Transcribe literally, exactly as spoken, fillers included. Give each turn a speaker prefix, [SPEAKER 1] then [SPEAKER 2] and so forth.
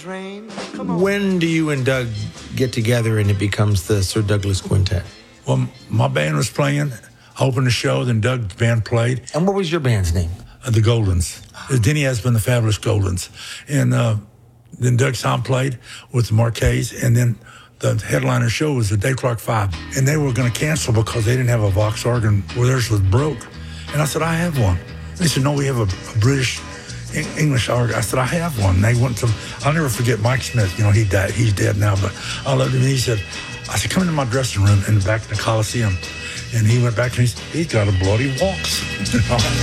[SPEAKER 1] train. Come on.
[SPEAKER 2] When do you and Doug get together and it becomes the Sir Douglas Quintet?
[SPEAKER 3] Well, my band was playing, opened the show, then Doug's band played.
[SPEAKER 2] And what was your band's name?
[SPEAKER 3] Uh, the Goldens. Uh, Denny has been the Fabulous Goldens. And uh, then Doug Sound played with the Marquets, and then the headliner show was the Dave Clark Five. And they were going to cancel because they didn't have a Vox organ where theirs was broke. And I said, I have one. They said, no, we have a, a British English organ. I said, I have one. And they went to, I'll never forget Mike Smith. You know, he died. He's dead now, but I loved him. And he said, I said, come into my dressing room in the back of the Coliseum. And he went back and he's, he's got a bloody waltz.